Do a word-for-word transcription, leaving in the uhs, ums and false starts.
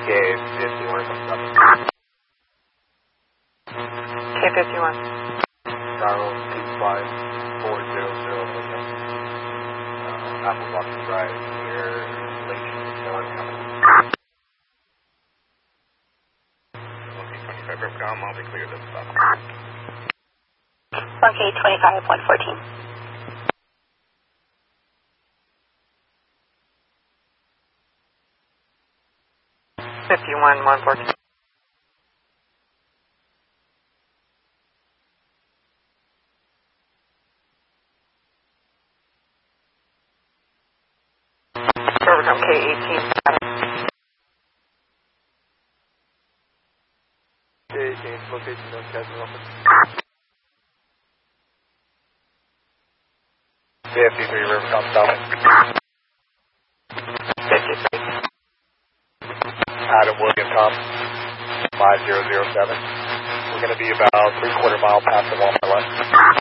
fifty-one comes up. K fifty-one. Charles, two five four zero zero, uh, Apple Box Drive, near Lake John County. one K twenty-five, Ripcom, I'll be clear this stop. one K twenty-five, one fourteen. fifty-one, one fourteen. Ripcom K eighteen. K eighteen, location of schedule office. fifty-three, Ripcom, stop. fifty-three. Adam William Tom, five zero zero seven. We're going to be about three quarter mile past the Walmart line.